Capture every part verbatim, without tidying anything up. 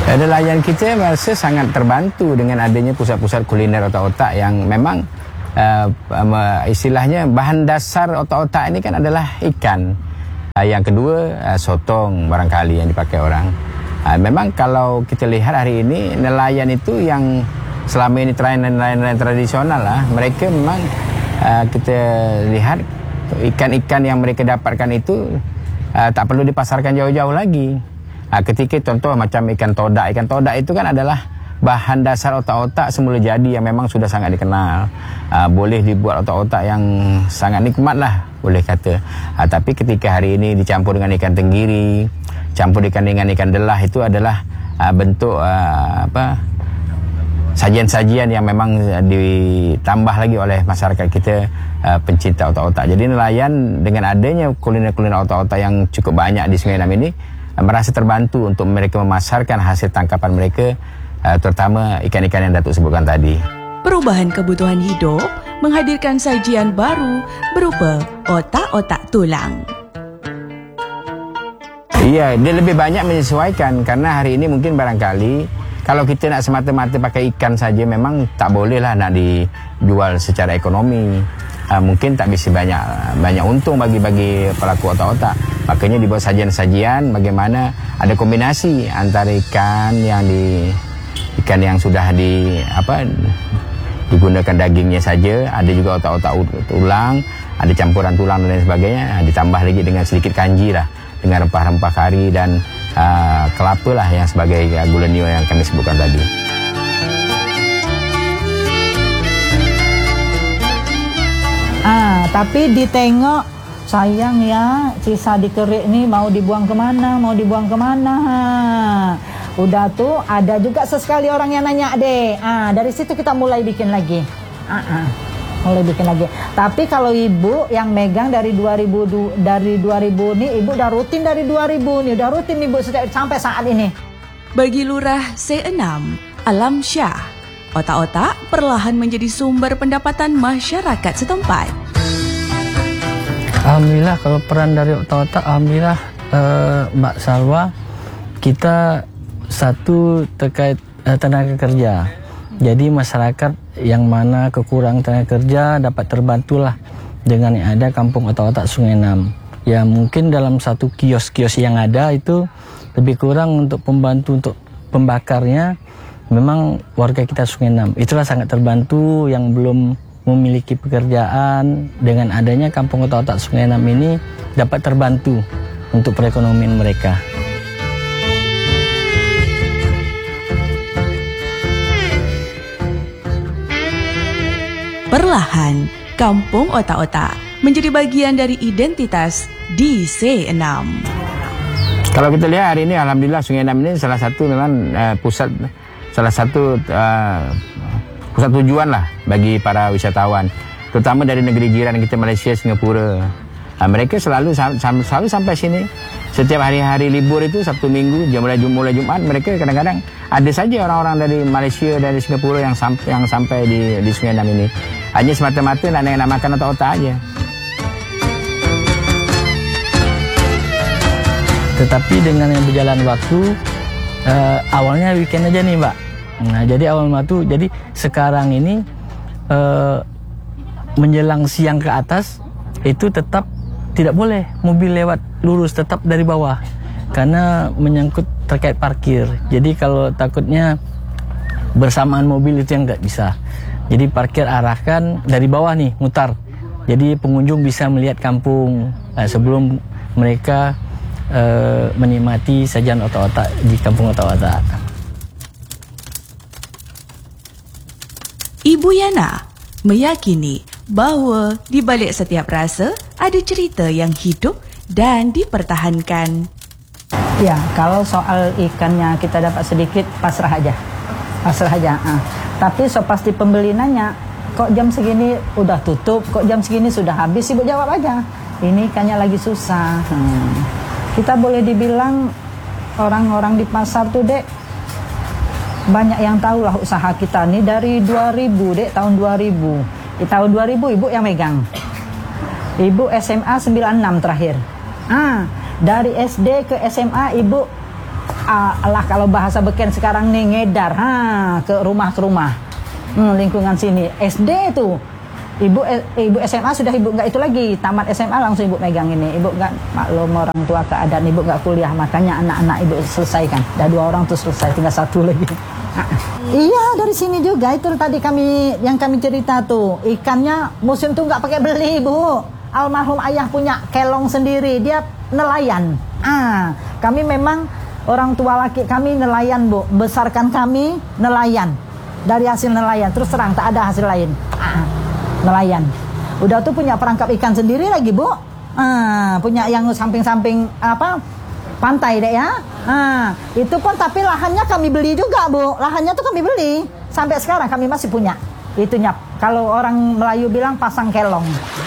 Nelayan kita merasa sangat terbantu dengan adanya pusat-pusat kuliner otak-otak yang memang uh, istilahnya bahan dasar otak-otak ini kan adalah ikan. Uh, yang kedua uh, sotong barangkali yang dipakai orang. Uh, memang kalau kita lihat hari ini nelayan itu yang selama ini nelayan-nelayan tradisional lah, mereka memang uh, kita lihat ikan-ikan yang mereka dapatkan itu uh, tak perlu dipasarkan jauh-jauh lagi. Uh, ketika contoh macam ikan todak, ikan todak itu kan adalah bahan dasar otak-otak semula jadi yang memang sudah sangat dikenal. Uh, boleh dibuat otak-otak yang sangat nikmat lah, boleh kata. Uh, tapi ketika hari ini dicampur dengan ikan tenggiri, campur ikan dengan ikan delah, itu adalah uh, bentuk uh, apa sajian-sajian yang memang ditambah lagi oleh masyarakat kita uh, pencinta otak-otak. Jadi nelayan dengan adanya kuliner-kuliner otak-otak yang cukup banyak di Sungai Enam ini uh, merasa terbantu untuk mereka memasarkan hasil tangkapan mereka, uh, terutama ikan-ikan yang Datuk sebutkan tadi. Perubahan kebutuhan hidup menghadirkan sajian baru berupa otak-otak tulang. Iya, dia lebih banyak menyesuaikan karena hari ini mungkin barangkali kalau kita nak semata-mata pakai ikan saja memang tak boleh lah nak dijual secara ekonomi. Uh, mungkin tak bisa banyak banyak untung bagi bagi pelaku otak-otak. Makanya dibuat sajian-sajian bagaimana ada kombinasi antara ikan yang di ikan yang sudah di apa digunakan dagingnya saja, ada juga otak-otak tulang, ada campuran tulang dan lain sebagainya, ditambah lagi dengan sedikit kanji lah, dengan rempah-rempah kari dan uh, kelapa lah yang sebagai uh, gula nio yang kami sebutkan tadi. Ah, tapi ditengok sayang ya, sisa dikerik ni mau dibuang kemana, mau dibuang kemana. Ha. Udah tuh ada juga sesekali orang yang nanya deh. Ah, dari situ kita mulai bikin lagi. Ah, ah. Mulai bikin lagi. Tapi kalau ibu yang megang dari dua ribu dari dua ribu nih, ibu udah rutin dari dua ribu nih, udah rutin ibu sampai saat ini. Bagi Lurah C enam, Alam Syah, otak-otak perlahan menjadi sumber pendapatan masyarakat setempat. Alhamdulillah kalau peran dari otak-otak, alhamdulillah uh, Mbak Salwa, kita satu terkait uh, tenaga kerja. Jadi masyarakat yang mana kekurang tenaga kerja dapat terbantulah dengan yang ada kampung otak-otak Sungai Enam. Ya mungkin dalam satu kios-kios yang ada itu lebih kurang untuk pembantu untuk pembakarnya memang warga kita Sungai Enam. Itulah sangat terbantu yang belum memiliki pekerjaan, dengan adanya kampung otak-otak Sungai Enam ini dapat terbantu untuk perekonomian mereka. Perlahan, kampung otak-otak menjadi bagian dari identitas di C enam. Kalau kita lihat hari ini, alhamdulillah Sungai Enam ini salah satu memang uh, pusat, salah satu uh, pusat tujuan lah bagi para wisatawan, terutama dari negeri jiran kita Malaysia, Singapura. Uh, mereka selalu selalu sampai sini. Setiap hari-hari libur itu Sabtu Minggu, mulai mulai Jumat, mereka kadang-kadang ada saja orang-orang dari Malaysia, dari Singapura yang sampai yang sampai di di Sungai Enam ini. Hanya semata-mata nak nak makan otak-otak aja. Tetapi dengan yang berjalan waktu, uh, awalnya weekend aja nih Mbak. Nah jadi awal waktu, jadi sekarang ini uh, menjelang siang ke atas itu tetap tidak boleh mobil lewat lurus, tetap dari bawah karena menyangkut terkait parkir. Jadi kalau takutnya bersamaan mobil itu yang nggak bisa. Jadi parkir arahkan dari bawah nih, mutar. Jadi pengunjung bisa melihat kampung uh, sebelum mereka uh, menikmati sajian otak-otak di kampung otak-otak. Ibu Yana meyakini bahawa di balik setiap rasa ada cerita yang hidup dan dipertahankan. Ya, kalau soal ikannya kita dapat sedikit, pasrah aja. Pasrah aja. Ah. Tapi so pasti pembeli nanya, kok jam segini udah tutup, kok jam segini sudah habis, ibu jawab aja, ini ikannya lagi susah. Hmm. Kita boleh dibilang orang-orang di pasar tuh dek, banyak yang tahu lah usaha kita nih dari dua ribu dek, tahun dua ribu. Di tahun dua ribu ibu yang megang. Ibu S M A sembilan enam terakhir. Ah, dari S D ke S M A ibu ah, alah kalau bahasa Beken sekarang nih ngedar ha ke rumah ke rumah hmm, lingkungan sini S D tuh ibu eh, ibu S M A sudah ibu nggak itu lagi tamat S M A langsung ibu megang ini ibu nggak maklum orang tua keadaan ibu nggak kuliah makanya anak-anak ibu selesaikan dah dua orang tuh selesai tinggal satu lagi. Ah, iya dari sini juga itu tadi kami yang kami cerita tuh ikannya musim tuh nggak pakai beli bu almarhum ayah punya kelong sendiri dia nelayan ah kami memang orang tua laki kami nelayan bu besarkan kami nelayan dari hasil nelayan terus terang tak ada hasil lain ah, nelayan udah tuh punya perangkap ikan sendiri lagi bu ah, punya yang samping-samping apa pantai deh ya ah, itu pun tapi lahannya kami beli juga bu lahannya tuh kami beli sampai sekarang kami masih punya itunya kalau orang Melayu bilang pasang kelong.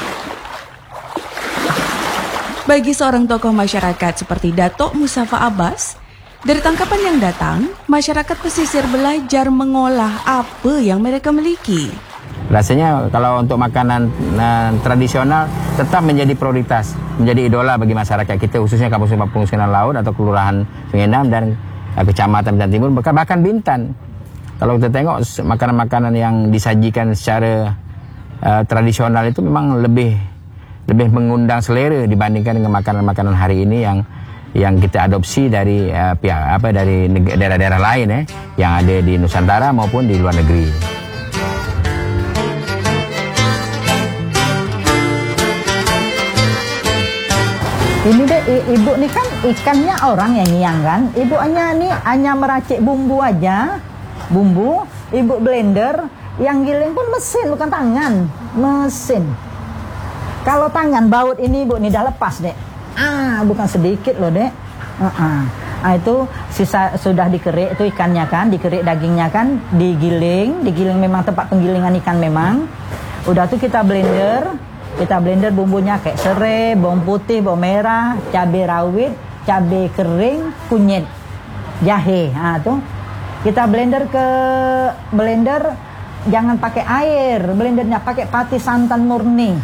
Bagi seorang tokoh masyarakat seperti Datuk Musafa Abbas, dari tangkapan yang datang, masyarakat pesisir belajar mengolah apa yang mereka miliki. Rasanya kalau untuk makanan uh, tradisional tetap menjadi prioritas, menjadi idola bagi masyarakat kita khususnya Kampung Pengungsian Laut atau Kelurahan Sungai Enam dan uh, Kecamatan Bintan Timur bahkan Bintan. Kalau kita tengok makanan-makanan yang disajikan secara uh, tradisional itu memang lebih lebih mengundang selera dibandingkan dengan makanan-makanan hari ini yang yang kita adopsi dari uh, pihak apa dari daerah-daerah lain eh yang ada di Nusantara maupun di luar negeri. Ini deh ibu nih kan ikannya orang yang ngiang kan. Ibu hanya nih hanya meracik bumbu aja. Bumbu, ibu blender, yang giling pun mesin bukan tangan, mesin. Kalau tangan baut ini ibu nih dah lepas deh. Ah, bukan sedikit loh deh. Uh-uh. Ah itu sisa sudah dikerik itu ikannya kan, dikerik dagingnya kan, digiling, digiling memang tempat penggilingan ikan memang. Udah tuh kita blender. Kita blender bumbunya kayak serai, bawang putih, bawang merah, cabai rawit, cabai kering, kunyit, jahe. Nah, tuh kita blender ke blender jangan pakai air, blendernya pakai pati santan murni.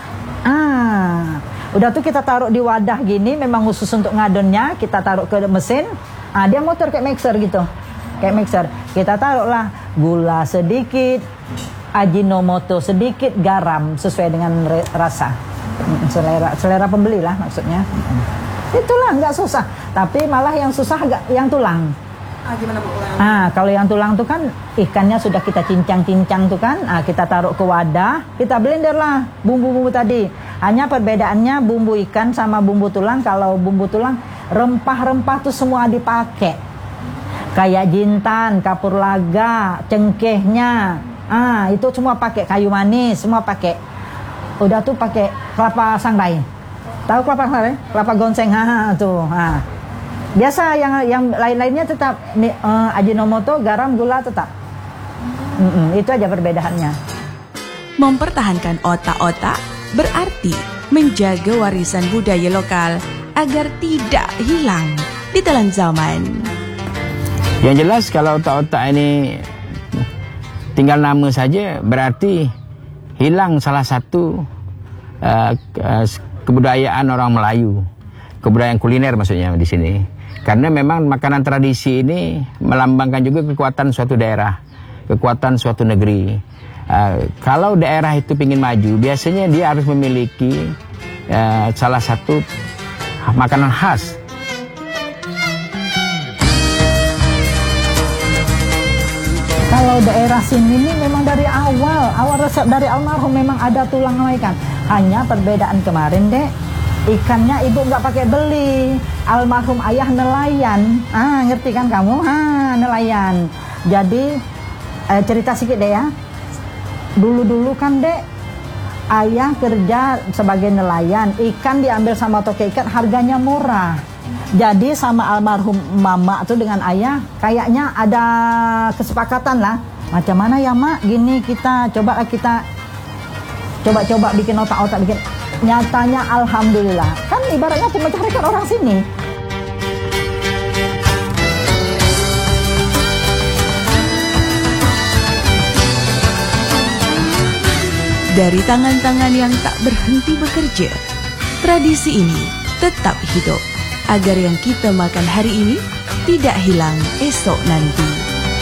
Ah, udah tuh kita taruh di wadah gini, memang khusus untuk ngadonnya, kita taruh ke mesin. Ah, dia motor kayak mixer gitu. Kayak mixer. Kita taruhlah gula sedikit, Ajinomoto sedikit, garam sesuai dengan re- rasa selera selera pembeli lah maksudnya. Itulah nggak susah, tapi malah yang susah agak yang tulang. Ah, gimana Bu? Ah, kalau yang tulang tuh kan ikannya sudah kita cincang-cincang tuh kan, ah, kita taruh ke wadah, kita blender lah bumbu-bumbu tadi. Hanya perbedaannya bumbu ikan sama bumbu tulang. Kalau bumbu tulang rempah-rempah tuh semua dipakai, kayak jintan, kapur laga, cengkehnya. Ah, itu semua pakai kayu manis, semua pakai. Udah tuh pakai kelapa sangrai. Tahu kelapa sangrai? Kelapa gonseng, ha, tuh. Ha. Biasa yang yang lain-lainnya tetap uh, Ajinomoto, garam, gula tetap. Mm-mm, itu aja perbedaannya. Mempertahankan otak-otak berarti menjaga warisan budaya lokal agar tidak hilang di telan zaman. Yang jelas kalau otak-otak ini tinggal nama saja berarti hilang salah satu uh, uh, kebudayaan orang Melayu, kebudayaan kuliner maksudnya di sini. Karena memang makanan tradisi ini melambangkan juga kekuatan suatu daerah, kekuatan suatu negeri. Uh, kalau daerah itu ingin maju, biasanya dia harus memiliki uh, salah satu makanan khas. Kalau daerah sini ini memang dari awal, awal resep dari almarhum memang ada tulang sama ikan. Hanya perbedaan kemarin dek, ikannya ibu nggak pakai beli. Almarhum ayah nelayan, ah ngerti kan kamu? Ah nelayan. Jadi eh, cerita sedikit deh ya. Dulu-dulu kan dek, ayah kerja sebagai nelayan, ikan diambil sama toko ikan harganya murah. Jadi sama almarhum mama tuh dengan ayah kayaknya ada kesepakatan lah. Macam mana ya mak? Gini kita coba kita coba-coba bikin otak-otak bikin. Nyatanya alhamdulillah. Kan ibaratnya pemecah rekor orang sini. Dari tangan-tangan yang tak berhenti bekerja, tradisi ini tetap hidup agar yang kita makan hari ini tidak hilang esok nanti.